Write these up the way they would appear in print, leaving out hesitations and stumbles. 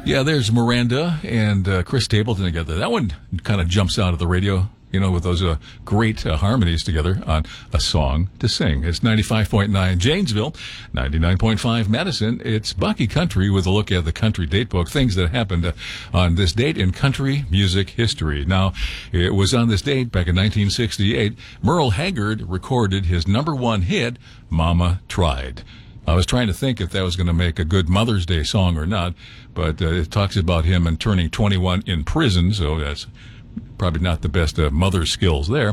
Yeah, there's Miranda and Chris Stapleton together. That one kind of jumps out of the radio, with those great harmonies together on A Song to Sing. It's 95.9 Janesville, 99.5 Madison. It's Bucky Country with a look at the country date book, things that happened on this date in country music history. Now, it was on this date back in 1968, Merle Haggard recorded his number one hit, Mama Tried. I was trying to think if that was going to make a good Mother's Day song or not, but it talks about him and turning 21 in prison, so that's probably not the best mother skills there.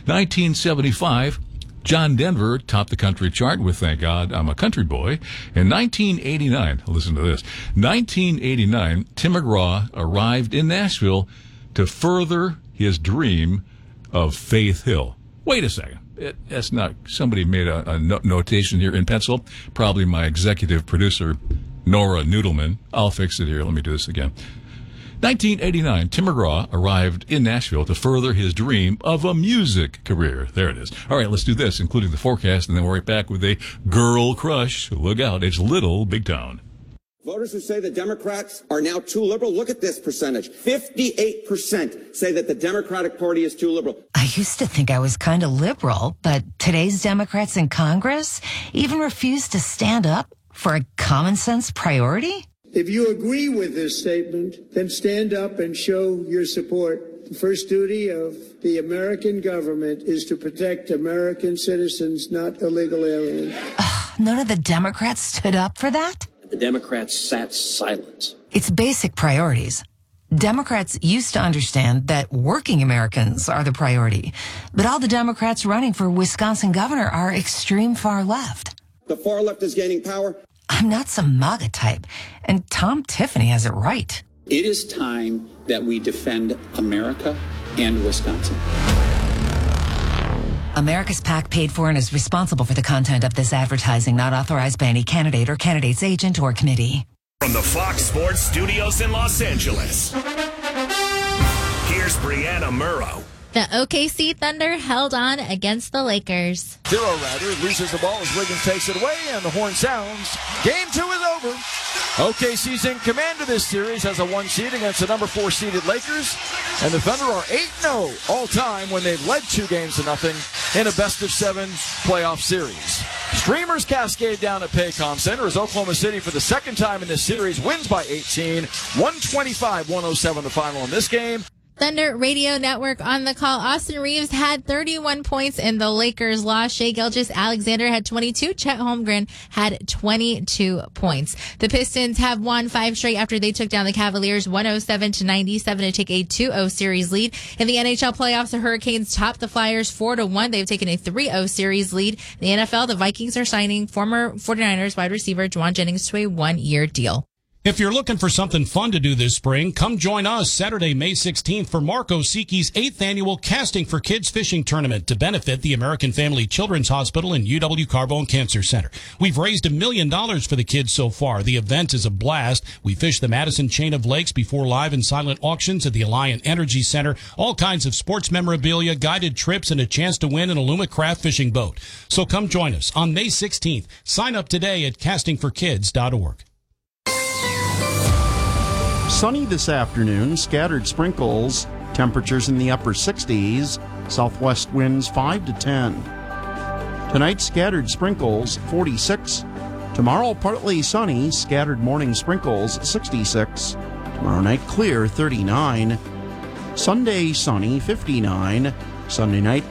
1975, John Denver topped the country chart with Thank God I'm a Country Boy. In 1989, listen to this, 1989, Tim McGraw arrived in Nashville to further his dream of Faith Hill. Wait a second. That's not, somebody made a notation here in pencil. Probably my executive producer, Nora Noodleman. I'll fix it here. Let me do this again. 1989, Tim McGraw arrived in Nashville to further his dream of a music career. There it is. All right, let's do this, including the forecast, and then we're right back with a girl crush. Look out, it's Little Big Town. Voters who say the Democrats are now too liberal, look at this percentage. 58% say that the Democratic Party is too liberal. I used to think I was kind of liberal, but today's Democrats in Congress even refuse to stand up for a common sense priority? If you agree with this statement, then stand up and show your support. The first duty of the American government is to protect American citizens, not illegal aliens. None of the Democrats stood up for that? The Democrats sat silent. It's basic priorities. Democrats used to understand that working Americans are the priority, but all the Democrats running for Wisconsin governor are extreme far left. The far left is gaining power. I'm not some MAGA type, and Tom Tiffany has it right. It is time that we defend America and Wisconsin. America's PAC paid for and is responsible for the content of this advertising, not authorized by any candidate or candidate's agent or committee. From the Fox Sports Studios in Los Angeles, here's Brianna Murrow. The OKC Thunder held on against the Lakers. Zero Rider loses the ball as Wiggins takes it away, and the horn sounds. Game 2 is over. OKC's in command of this series as a 1 seed against the number 4 seeded Lakers. And the Thunder are 8-0 all time when they've led 2-0 in a best-of-7 playoff series. Streamers cascade down at Paycom Center as Oklahoma City, for the second time in this series, wins by 18. 125-107 the final in this game. Thunder Radio Network on the call. Austin Reeves had 31 points in the Lakers' loss. Shai Gilgeous-Alexander had 22. Chet Holmgren had 22 points. The Pistons have won 5 straight after they took down the Cavaliers 107-97 to take a 2-0 series lead. In the NHL playoffs, the Hurricanes topped the Flyers 4-1. They've taken a 3-0 series lead. In the NFL, the Vikings are signing former 49ers wide receiver Juwan Jennings to a 1-year deal. If you're looking for something fun to do this spring, come join us Saturday, May 16th for Mark Osiki's 8th annual Casting for Kids Fishing Tournament to benefit the American Family Children's Hospital and UW Carbone Cancer Center. We've raised $1 million for the kids so far. The event is a blast. We fish the Madison Chain of Lakes before live and silent auctions at the Alliant Energy Center. All kinds of sports memorabilia, guided trips, and a chance to win an Alumacraft fishing boat. So come join us on May 16th. Sign up today at castingforkids.org. Sunny this afternoon, scattered sprinkles, temperatures in the upper 60s, southwest winds 5 to 10. Tonight, scattered sprinkles, 46. Tomorrow, partly sunny, scattered morning sprinkles, 66. Tomorrow night, clear, 39. Sunday, sunny, 59. Sunday night,